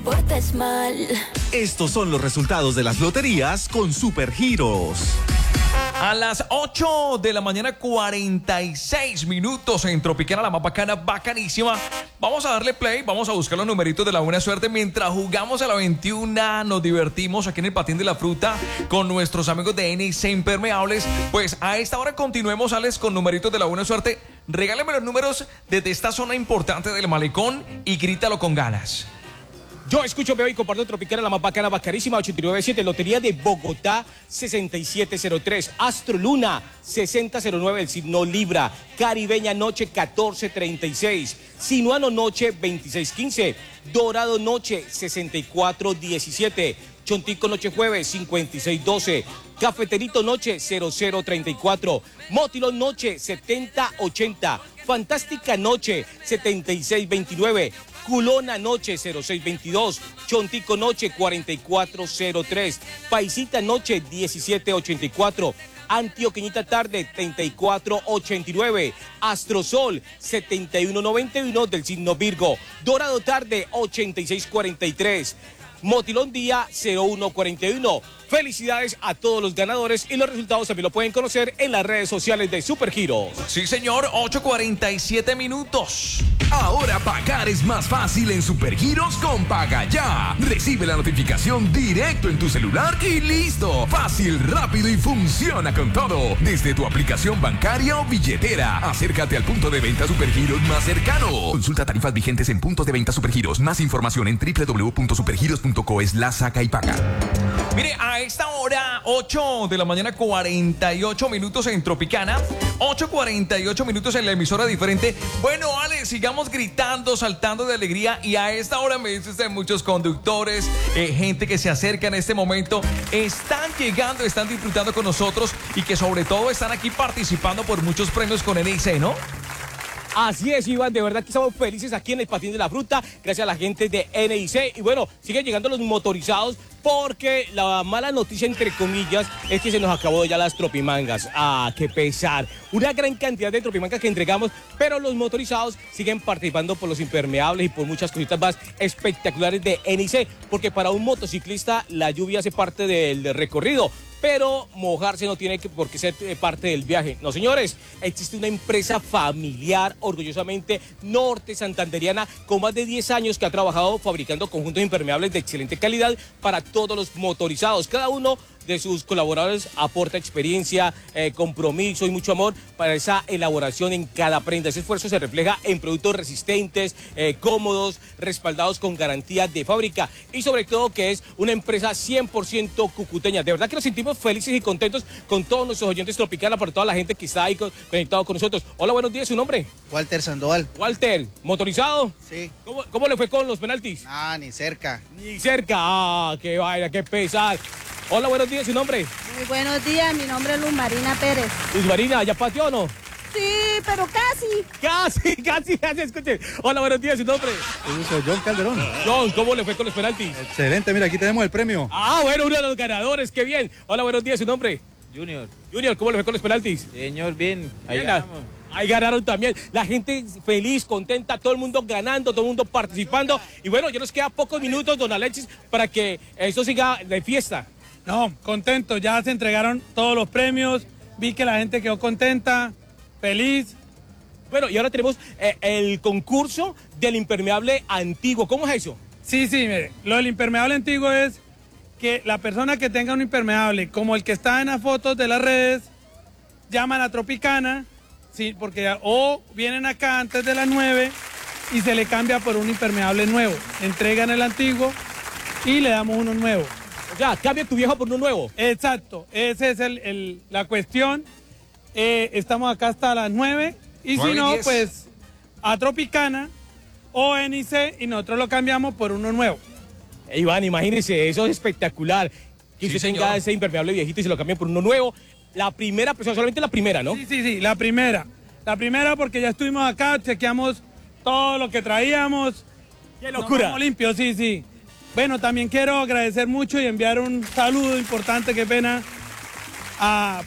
portes mal. Estos son los resultados de las loterías con Supergiros. A las 8 de la mañana, 46 minutos en Tropicana, la más bacana, bacanísima. Vamos a darle play, vamos a buscar los numeritos de la buena suerte mientras jugamos a la 21. Nos divertimos aquí en el Patín de la Fruta con nuestros amigos de NIC Impermeables. Pues a esta hora continuemos, Alex, con numeritos de la buena suerte. Regáleme los números desde esta zona importante del malecón y grítalo con ganas. Yo escucho, veo y comparto Tropicana, la más bacana, bacanísima, 897, Lotería de Bogotá, 6703, Astro Luna, 6009, el signo Libra, Caribeña Noche, 1436, Sinuano Noche, 2615, Dorado Noche, 6417, Chontico Noche Jueves, 5612, Cafeterito Noche, 0034, Motilón Noche, 7080, Fantástica Noche, 7629, Culona Noche 0622, Chontico Noche 4403, Paisita Noche 1784, Antioqueñita Tarde 3489, Astrosol 7191 del signo Virgo, Dorado Tarde 8643, Motilón Día 0141. Felicidades a todos los ganadores y los resultados también lo pueden conocer en las redes sociales de Supergiros. Sí, señor, 8:47 minutos. Ahora pagar es más fácil en Supergiros con Paga Ya. Recibe la notificación directo en tu celular y listo. Fácil, rápido y funciona con todo. Desde tu aplicación bancaria o billetera. Acércate al punto de venta Supergiros más cercano. Consulta tarifas vigentes en puntos de venta Supergiros. Más información en www.supergiros.co/saca y paga. Mire, a esta hora, 8 de la mañana, 48 minutos en Tropicana, 8:48 minutos en la emisora diferente. Bueno, Alex, sigamos gritando, saltando de alegría. Y a esta hora me dice usted, muchos conductores, gente que se acerca en este momento, están llegando, están disfrutando con nosotros y que sobre todo están aquí participando por muchos premios con NIC, ¿no? Así es, Iván, de verdad que estamos felices aquí en el Patín de la Fruta, gracias a la gente de NIC. Y bueno, siguen llegando los motorizados porque la mala noticia, entre comillas, es que se nos acabó ya las tropimangas. Ah, qué pesar. Una gran cantidad de tropimangas que entregamos, pero los motorizados siguen participando por los impermeables y por muchas cositas más espectaculares de NIC, porque para un motociclista la lluvia hace parte del recorrido, pero mojarse no tiene por qué ser parte del viaje. No, señores, existe una empresa familiar, orgullosamente norte santanderiana, con más de 10 años que ha trabajado fabricando conjuntos impermeables de excelente calidad para todos los motorizados. Cada uno de sus colaboradores aporta experiencia, compromiso y mucho amor para esa elaboración en cada prenda. Ese esfuerzo se refleja en productos resistentes, cómodos, respaldados con garantía de fábrica y sobre todo que es una empresa 100% cucuteña. De verdad que nos sentimos felices y contentos con todos nuestros oyentes Tropicana, por toda la gente que está ahí conectado con nosotros. Hola, buenos días, ¿su nombre? Walter Sandoval. Walter, ¿motorizado? Sí. ¿Cómo le fue con los penaltis? Ah, ni cerca. Ni cerca. Ah, qué vaina, qué pesar. Hola, buenos días, ¿su nombre? Muy buenos días, mi nombre es Luz Marina Pérez. Luz Marina, ¿ya pateó o no? Sí, pero casi. Casi, escuche. Hola, buenos días, ¿su nombre? Yo soy John Calderón. John, ¿cómo le fue con los penaltis? Excelente, mira, aquí tenemos el premio. Ah, bueno, uno de los ganadores, qué bien. Hola, buenos días, ¿su nombre? Junior. Junior, ¿cómo le fue con los penaltis? Señor, bien. Ahí ganamos. Ahí ganaron también. La gente feliz, contenta, todo el mundo ganando, todo el mundo participando. Y bueno, ya nos queda pocos minutos, don Alexis, para que esto siga de fiesta. No, contento, ya se entregaron todos los premios, vi que la gente quedó contenta, feliz. Bueno, y ahora tenemos el concurso del impermeable antiguo. ¿Cómo es eso? Sí, mire, lo del impermeable antiguo es que la persona que tenga un impermeable, como el que está en las fotos de las redes, llaman a Tropicana, sí, porque o vienen acá antes de las 9 y se le cambia por un impermeable nuevo. Entregan el antiguo y le damos uno nuevo. O sea, cambia tu viejo por uno nuevo. Exacto, esa es la cuestión. Estamos acá hasta las 9 y si no, pues a Tropicana o NIC y nosotros lo cambiamos por uno nuevo. Iván, imagínese, eso es espectacular. Que usted tenga ese impermeable viejito y se lo cambie por uno nuevo. La primera persona, solamente la primera, ¿no? Sí, la primera. La primera porque ya estuvimos acá, chequeamos todo lo que traíamos. ¡Qué locura! Nos limpios, sí. Bueno, también quiero agradecer mucho y enviar un saludo importante, qué pena,